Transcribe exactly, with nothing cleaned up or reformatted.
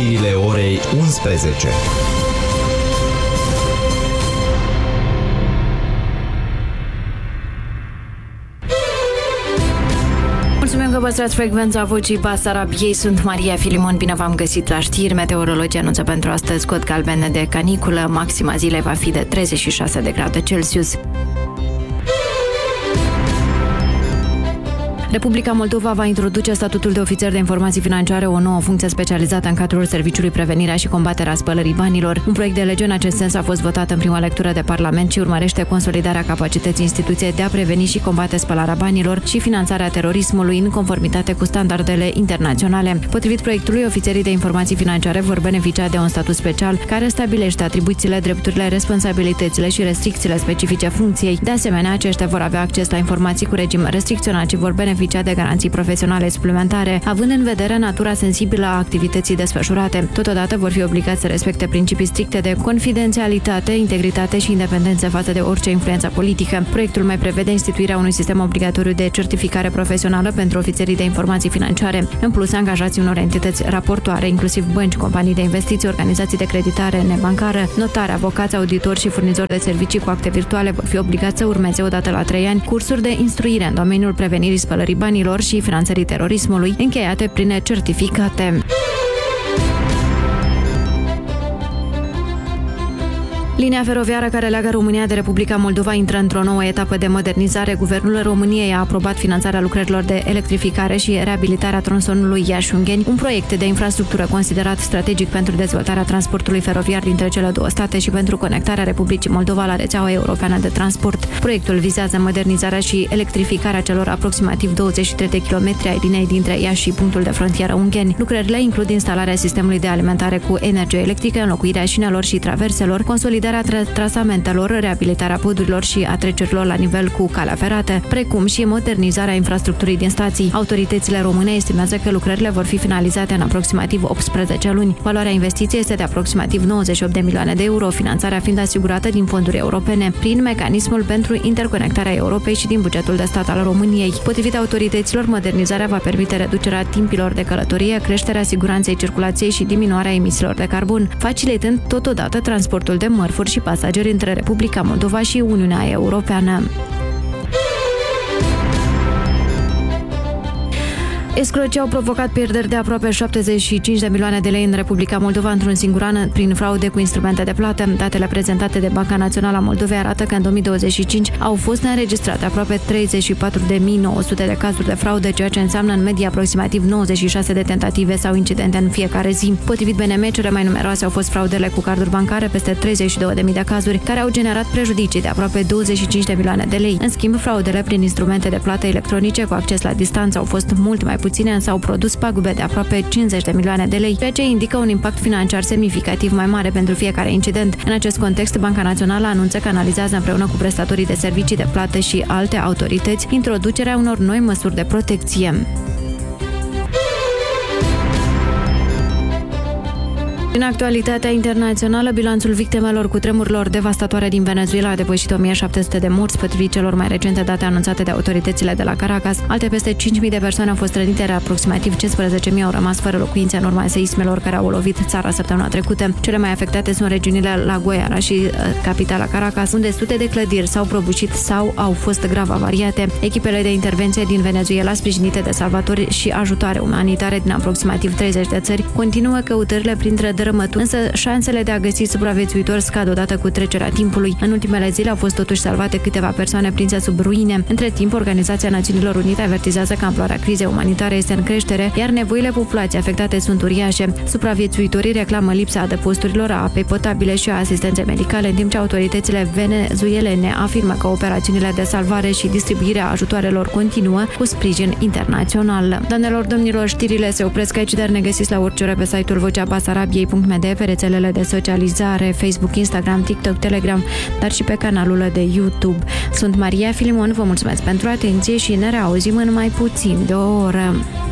Știrile orei unsprezece. Mulțumim că păstrați frecvența Vocii Basarabiei. Sunt Maria Filimon. Bine v-am găsit la știri. Meteorologii anunță pentru astăzi cod galben de caniculă. Maxima zilei va fi de treizeci și șase de grade Celsius. Republica Moldova va introduce statutul de ofițer de informații financiare, o nouă funcție specializată în cadrul Serviciului Prevenirea și Combaterea Spălării Banilor. Un proiect de lege în acest sens a fost votat în prima lectură de Parlament și urmărește consolidarea capacității instituției de a preveni și combate spălarea banilor și finanțarea terorismului în conformitate cu standardele internaționale. Potrivit proiectului, ofițerii de informații financiare vor beneficia de un statut special care stabilește atribuțiile, drepturile, responsabilitățile și restricțiile specifice funcției. De asemenea, aceștia vor avea acces la informații cu regim restricționat și vor beneficia de garanții profesionale suplimentare, având în vedere natura sensibilă a activității desfășurate. Totodată vor fi obligați să respecte principii stricte de confidențialitate, integritate și independență față de orice influență politică. Proiectul mai prevede instituirea unui sistem obligatoriu de certificare profesională pentru ofițerii de informații financiare. În plus, angajații unor entități raportoare, inclusiv bănci, companii de investiții, organizații de creditare nebancară, notari, avocați, auditori și furnizori de servicii cu acte virtuale vor fi obligați să urmeze odată la trei ani cursuri de instruire în domeniul prevenirii spălării banilor și finanțării terorismului, încheiate prin certificate. Linia feroviară care leagă România de Republica Moldova intră într-o nouă etapă de modernizare. Guvernul României a aprobat finanțarea lucrărilor de electrificare și reabilitarea tronsonului Iași-Ungheni, un proiect de infrastructură considerat strategic pentru dezvoltarea transportului feroviar dintre cele două state și pentru conectarea Republicii Moldova la rețeaua europeană de transport. Proiectul vizează modernizarea și electrificarea celor aproximativ douăzeci și trei de kilometri ai liniei dintre Iași și punctul de frontieră Ungheni. Lucrările includ instalarea sistemului de alimentare cu energie electrică, înlocuirea șinelor și traverselor, consolidarea trasamentelor, reabilitarea podurilor și a trecerilor la nivel cu calea ferată, precum și modernizarea infrastructurii din stații. Autoritățile române estimează că lucrările vor fi finalizate în aproximativ optsprezece luni. Valoarea investiției este de aproximativ nouăzeci și opt de milioane de euro, finanțarea fiind asigurată din fonduri europene, prin mecanismul pentru interconectarea Europei și din bugetul de stat al României. Potrivit autorităților, modernizarea va permite reducerea timpilor de călătorie, creșterea siguranței circulației și diminuarea emisiilor de carbon, facilitând totodată transportul de mărfuri și pasageri între Republica Moldova și Uniunea Europeană. Escrocii au provocat pierderi de aproape șaptezeci și cinci de milioane de lei în Republica Moldova într-un singur an prin fraude cu instrumente de plată. Datele prezentate de Banca Națională a Moldovei arată că în două mii douăzeci și cinci au fost înregistrate aproape treizeci și patru de mii nouă sute de cazuri de fraude, ceea ce înseamnă în medie aproximativ nouăzeci și șase de tentative sau incidente în fiecare zi. Potrivit B N M, cele mai numeroase au fost fraudele cu carduri bancare, peste treizeci și două de mii de cazuri, care au generat prejudicii de aproape douăzeci și cinci de milioane de lei. În schimb, fraudele prin instrumente de plată electronice cu acces la distanță au fost mult mai puține, însă au produs pagube de aproape cincizeci de milioane de lei, ceea ce indică un impact financiar semnificativ mai mare pentru fiecare incident. În acest context, Banca Națională anunță că analizează împreună cu prestatorii de servicii de plată și alte autorități introducerea unor noi măsuri de protecție. În actualitatea internațională, bilanțul victimelor cutremurilor devastatoare din Venezuela a depășit o mie șapte sute de morți, potrivit celor mai recente date anunțate de autoritățile de la Caracas. Alte peste cinci mii de persoane au fost rănite, iar aproximativ cincisprezece mii au rămas fără locuințe în urma seismelor care au lovit țara săptămâna trecută. Cele mai afectate sunt regiunile La Guayana și uh, capitala Caracas, unde sute de clădiri s-au prăbușit sau au fost grav avariate. Echipele de intervenție din Venezuela, sprijinite de salvatori și ajutoare umanitare din aproximativ treizeci de țări, continuă căutările printre dărâmături, însă șansele de a găsi supraviețuitori scad odată cu trecerea timpului. În ultimele zile au fost totuși salvate câteva persoane prinse sub ruine. Între timp, Organizația Națiunilor Unite avertizează că amploarea crizei umanitare este în creștere, iar nevoile populației afectate sunt uriașe. Supraviețuitorii reclamă lipsa adăposturilor, a apei potabile și a asistenței medicale, în timp ce autoritățile venezuelene afirmă că operațiunile de salvare și distribuirea ajutoarelor continuă cu sprijin internațional. Doamnelor, domnilor, știrile se opresc aici, dar ne găsiți la orice oră pe site-ul vocea basarabiei punct m d, pe rețelele de socializare, Facebook, Instagram, TikTok, Telegram, dar și pe canalul de YouTube. Sunt Maria Filimon, vă mulțumesc pentru atenție și ne reauzim în mai puțin de o oră.